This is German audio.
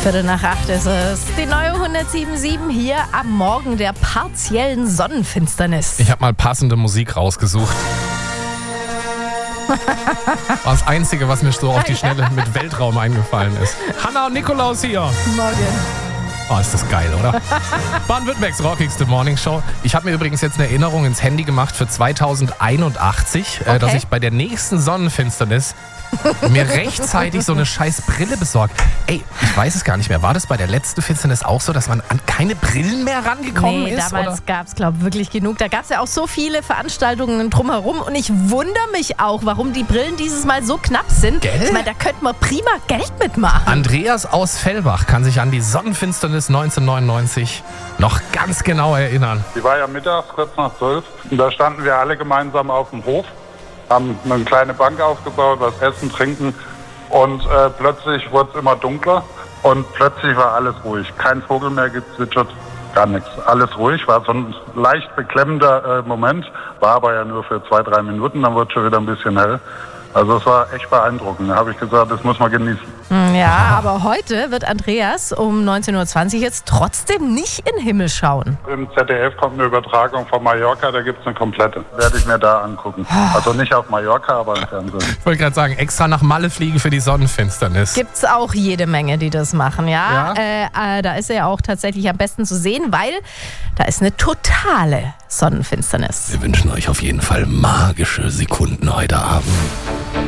7:15 ist es. Die neue 107.7 hier am Morgen der partiellen Sonnenfinsternis. Ich habe mal passende Musik rausgesucht. War das Einzige, was mir so auf die Schnelle mit Weltraum eingefallen ist. Hanna und Nikolaus hier. Morgen. Oh, ist das geil, oder? Baden-Württembergs rockigste Morningshow. Ich habe mir übrigens jetzt eine Erinnerung ins Handy gemacht für 2081, dass ich bei der nächsten Sonnenfinsternis mir rechtzeitig so eine scheiß Brille besorgt. Ey, ich weiß es gar nicht mehr. War das bei der letzten Finsternis auch so, dass man an keine Brillen mehr rangekommen ist? Damals gab es, glaube ich, wirklich genug. Da gab es ja auch so viele Veranstaltungen drumherum. Und ich wundere mich auch, warum die Brillen dieses Mal so knapp sind. Gell? Ich meine, da könnte man prima Geld mitmachen. Andreas aus Fellbach kann sich an die Sonnenfinsternis 1999 noch ganz genau erinnern. Die war ja mittags, kurz nach 12. Und da standen wir alle gemeinsam auf dem Hof, haben eine kleine Bank aufgebaut, was essen, trinken. Und plötzlich wurde es immer dunkler und plötzlich war alles ruhig. Kein Vogel mehr gezwitschert, gar nichts. Alles ruhig, war so ein leicht beklemmender Moment, war aber ja nur für 2-3 Minuten, dann wurde es schon wieder ein bisschen hell. Also es war echt beeindruckend. Da habe ich gesagt, das muss man genießen. Ja, aber heute wird Andreas um 19:20 Uhr jetzt trotzdem nicht in den Himmel schauen. Im ZDF kommt eine Übertragung von Mallorca, da gibt es eine komplette. Werde ich mir da angucken. Also nicht auf Mallorca, aber im Fernsehen. Ich wollte gerade sagen, extra nach Malle fliegen für die Sonnenfinsternis. Gibt's auch jede Menge, die das machen, ja? Da ist er ja auch tatsächlich am besten zu sehen, weil da ist eine totale Sonnenfinsternis. Wir wünschen euch auf jeden Fall magische Sekunden heute Abend.